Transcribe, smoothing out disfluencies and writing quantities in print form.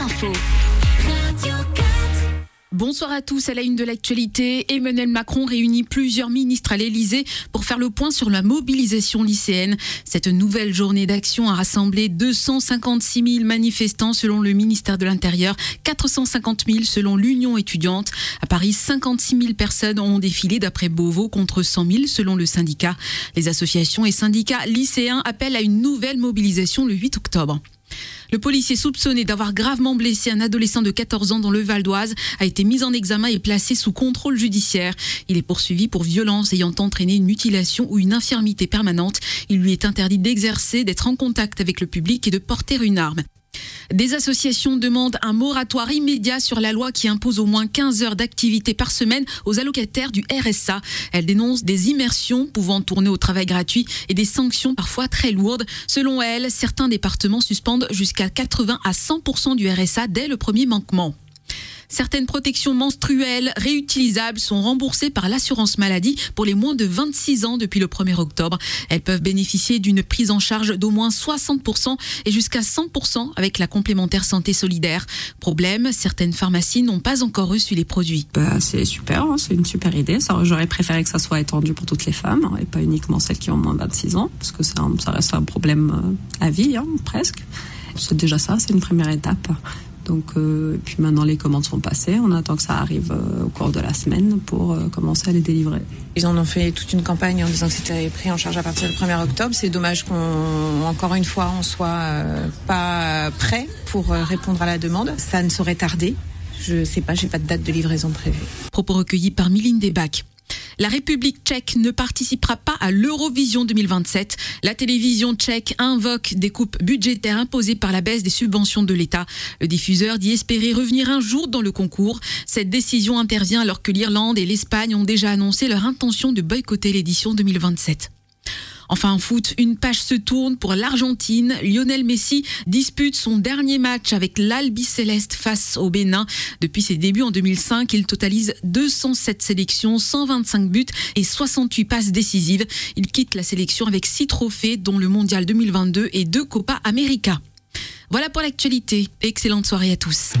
Info. Radio 4. Bonsoir à tous. À la une de l'actualité, Emmanuel Macron réunit plusieurs ministres à l'Elysée pour faire le point sur la mobilisation lycéenne. Cette nouvelle journée d'action a rassemblé 256 000 manifestants selon le ministère de l'Intérieur, 450 000 selon l'Union étudiante. À Paris, 56 000 personnes ont défilé d'après Beauvau contre 100 000 selon le syndicat. Les associations et syndicats lycéens appellent à une nouvelle mobilisation le 8 octobre. Le policier soupçonné d'avoir gravement blessé un adolescent de 14 ans dans le Val d'Oise a été mis en examen et placé sous contrôle judiciaire. Il est poursuivi pour violence ayant entraîné une mutilation ou une infirmité permanente. Il lui est interdit d'exercer, d'être en contact avec le public et de porter une arme. Des associations demandent un moratoire immédiat sur la loi qui impose au moins 15 heures d'activité par semaine aux allocataires du RSA. Elles dénoncent des immersions pouvant tourner au travail gratuit et des sanctions parfois très lourdes. Selon elles, certains départements suspendent jusqu'à 80 à 100% du RSA dès le premier manquement. Certaines protections menstruelles réutilisables sont remboursées par l'assurance maladie pour les moins de 26 ans depuis le 1er octobre. Elles peuvent bénéficier d'une prise en charge d'au moins 60% et jusqu'à 100% avec la complémentaire santé solidaire. Problème, certaines pharmacies n'ont pas encore reçu les produits. C'est super, c'est une super idée. J'aurais préféré que ça soit étendu pour toutes les femmes et pas uniquement celles qui ont moins de 26 ans, parce que ça reste un problème à vie, presque. C'est déjà ça, c'est une première étape. Donc, puis maintenant les commandes sont passées, on attend que ça arrive au cours de la semaine pour commencer à les délivrer. Ils en ont fait toute une campagne en disant que c'était pris en charge à partir du 1er octobre. C'est dommage encore une fois, on soit pas prêt pour répondre à la demande. Ça ne saurait tarder. Je sais pas, j'ai pas de date de livraison prévue. Propos recueillis par Miline Debac. La République tchèque ne participera pas à l'Eurovision 2027. La télévision tchèque invoque des coupes budgétaires imposées par la baisse des subventions de l'État. Le diffuseur dit espérer revenir un jour dans le concours. Cette décision intervient alors que l'Irlande et l'Espagne ont déjà annoncé leur intention de boycotter l'édition 2027. Enfin en foot, une page se tourne pour l'Argentine. Lionel Messi dispute son dernier match avec l'Albiceleste face au Bénin. Depuis ses débuts en 2005, il totalise 207 sélections, 125 buts et 68 passes décisives. Il quitte la sélection avec 6 trophées, dont le Mondial 2022 et 2 Copa América. Voilà pour l'actualité. Excellente soirée à tous.